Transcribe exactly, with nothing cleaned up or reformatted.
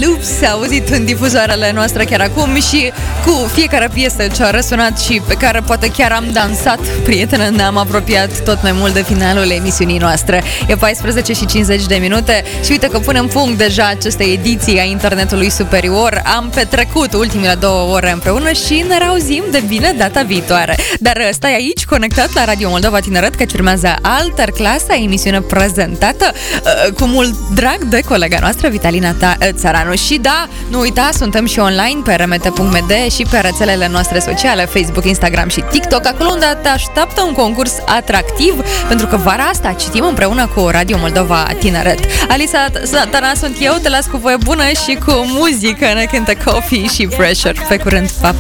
Loops s-a auzit în difuzoarele noastre chiar acum și cu fiecare piesă ce a răsunat și pe care poate chiar am dansat, prietene, ne-am apropiat tot mai mult de finalul emisiunii noastre. E paisprezece și cincizeci de minute și uite că punem punct deja acestei ediții a Internetului Superior. Am petrecut ultimele două ore împreună și ne reauzim de bine data viitoare. Dar stai aici, conectat la Radio Moldova Tineret, că urmează Alter Clasa, emisiune prezentată uh, cu mult drag de colega noastră, Vitalina Ta- Țăranu. Și da, nu uita, suntem și online pe r m t punct m d și pe rețelele noastre sociale, Facebook, Instagram și TikTok, acolo unde te așteaptă un concurs atractiv, pentru că vara asta citim împreună cu Radio Moldova Tineret. Alisa Satana sunt eu, te las cu voie bună și cu muzică, ne cântă Coffee și Pressure. Pe curând, pa, pa!